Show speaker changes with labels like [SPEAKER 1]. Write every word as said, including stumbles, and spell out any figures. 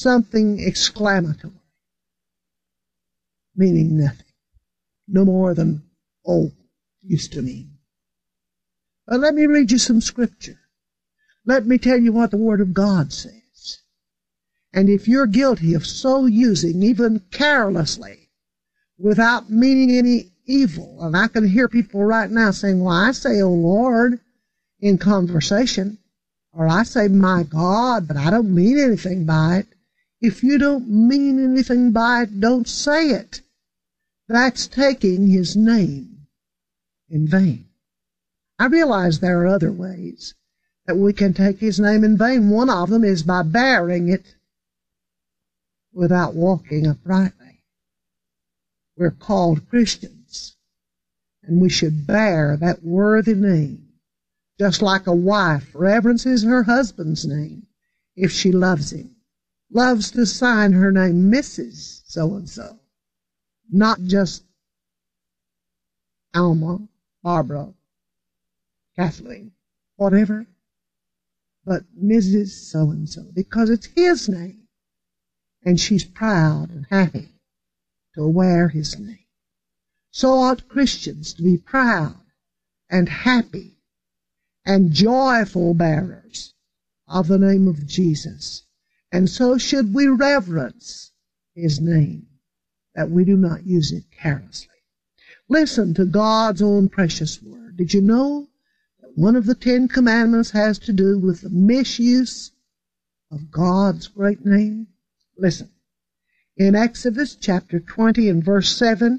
[SPEAKER 1] something exclamatory, meaning nothing, no more than old used to mean. But let me read you some scripture. Let me tell you what the Word of God says. And if you're guilty of so using, even carelessly, without meaning any evil, and I can hear people right now saying, well, I say, oh Lord, in conversation, or I say, my God, but I don't mean anything by it. If you don't mean anything by it, don't say it. That's taking His name in vain. I realize there are other ways that we can take His name in vain. One of them is by bearing it without walking uprightly. We're called Christians, and we should bear that worthy name, just like a wife reverences her husband's name if she loves him, loves to sign her name Missus So-and-so, not just Alma, Barbara, Kathleen, whatever, but Missus So-and-so, because it's his name, and she's proud and happy to wear his name. So ought Christians to be proud and happy and joyful bearers of the name of Jesus. And so should we reverence His name, that we do not use it carelessly. Listen to God's own precious word. Did you know that one of the Ten Commandments has to do with the misuse of God's great name? Listen. In Exodus chapter twenty and verse seven,